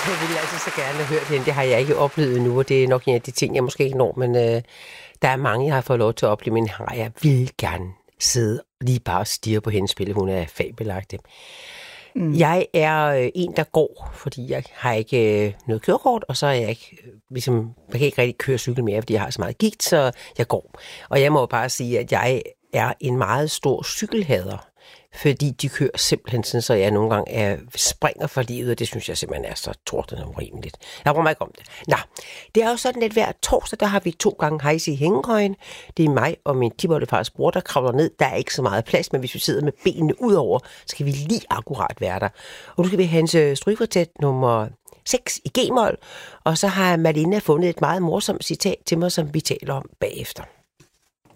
Jeg ville altså så gerne have hørt hende. Det har jeg ikke oplevet endnu, og det er nok en af de ting, jeg måske ikke når, men der er mange, jeg har fået lov til at opleve, men jeg vil gerne sidde lige bare og stirre på hendes spil. Hun er fabelagtig. Jeg er en, der går, fordi jeg har ikke noget kørekort, og så er jeg ikke, jeg kan ikke rigtig køre cykel mere, fordi jeg har så meget gigt, så jeg går. Og jeg må jo bare sige, at jeg er en meget stor cykelhader, fordi de kører simpelthen sådan, så jeg nogle gange springer for livet, og det synes jeg simpelthen er så tordende urimeligt. Jeg bruger mig ikke om det. Nå, det er jo sådan, at hver torsdag, der har vi 2 gange hejse i hængekøjen. Det er mig og min tipoldefars bror, der kravler ned. Der er ikke så meget plads, men hvis vi sidder med benene udover, så skal vi lige akkurat være der. Og nu skal vi have hans strygekvartet nummer 6 i G-mol, og så har Malena fundet et meget morsomt citat til mig, som vi taler om bagefter.